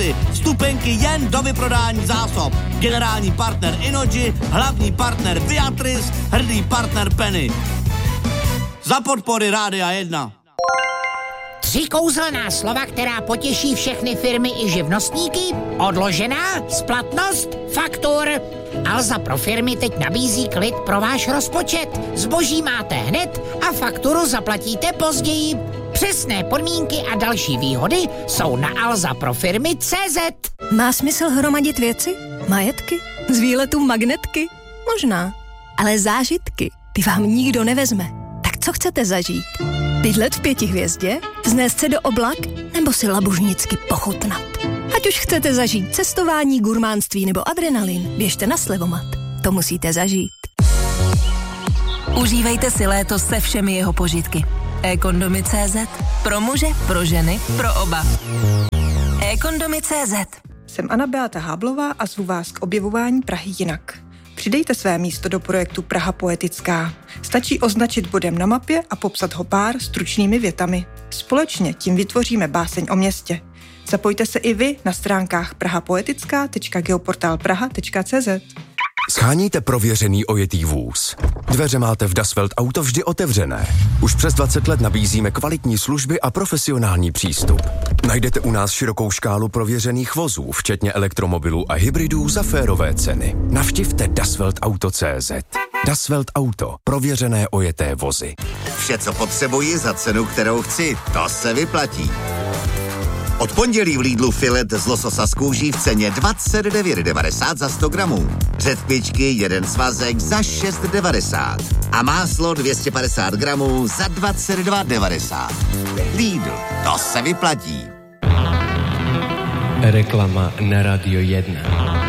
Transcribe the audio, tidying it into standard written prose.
slot, vstupenky jen do vyprodání zásob. Generální partner Inoji, hlavní partner Beatrice, hrdý partner Penny. Za podpory Rádia 1. 3 kouzelná slova, která potěší všechny firmy i živnostníky. Odložená, splatnost, faktur. Alza pro firmy teď nabízí klid pro váš rozpočet. Zboží máte hned a fakturu zaplatíte později. Přesné podmínky a další výhody jsou na alzaprofirmy.cz. Má smysl hromadit věci? Majetky? Z výletu magnetky? Možná. Ale zážitky, ty vám nikdo nevezme. Tak co chcete zažít? Výlet v 5 hvězdě? Vznést se do oblak? Nebo si labužnicky pochutnat? Ať už chcete zažít cestování, gurmánství nebo adrenalin, běžte na Slevomat. To musíte zažít. Užívejte si léto se všemi jeho požitky. eKondomy.cz. Pro muže, pro ženy, pro oba. eKondomy.cz. Jsem Anna Beata Háblová a zvu vás k objevování Prahy jinak. Přidejte své místo do projektu Praha poetická. Stačí označit bodem na mapě a popsat ho pár stručnými větami. Společně tím vytvoříme báseň o městě. Zapojte se i vy na stránkách prahapoetická.geoportalpraha.cz. Sháníte prověřený ojetý vůz. Dveře máte v Das Welt Auto vždy otevřené. Už přes 20 let nabízíme kvalitní služby a profesionální přístup. Najdete u nás širokou škálu prověřených vozů, včetně elektromobilů a hybridů za férové ceny. Navštivte dasweltauto.cz. Das Welt Auto. Prověřené ojeté vozy. Vše, co potřebuji za cenu, kterou chci, to se vyplatí. Od pondělí v Lidlu filet z lososa z kůží v ceně 29,90 za 100 gramů. Řetkvičky, 1 svazek za 6,90. A máslo 250 gramů za 22,90. Lidl, to se vyplatí. Reklama na Radio 1.